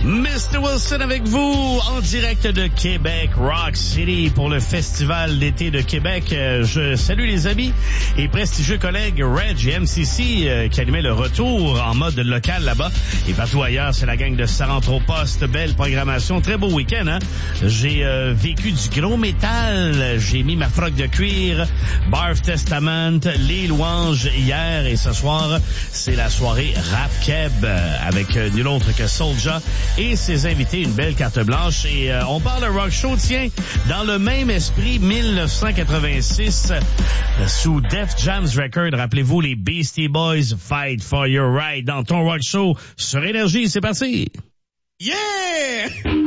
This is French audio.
Mr. Wilson avec vous en direct de Québec Rock City pour le Festival d'été de Québec. Je salue les amis et prestigieux collègues Reg et MCC qui animaient le retour en mode local là-bas. Et partout ailleurs, c'est la gang de Ça rentre au poste. Belle programmation, très beau week-end, hein? J'ai vécu du gros métal, j'ai mis ma froc de cuir, Barf Testament, les louanges hier et ce soir, c'est la soirée Rap Keb avec nul autre que Soulja et ses invités, une belle carte blanche. Et on parle de rock show, tiens, dans le même esprit, 1986, sous Def Jam's Record. Rappelez-vous, les Beastie Boys, Fight for Your Right, dans ton rock show sur Énergie. C'est parti! Yeah!